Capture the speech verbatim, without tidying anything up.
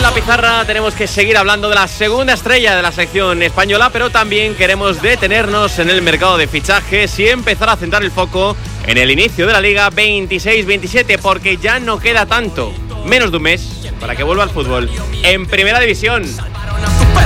la pizarra tenemos que seguir hablando de la segunda estrella de la selección española, pero también queremos detenernos en el mercado de fichajes y empezar a centrar el foco en el inicio de la Liga veintiséis veintisiete, porque ya no queda tanto, menos de un mes, para que vuelva al fútbol en Primera División.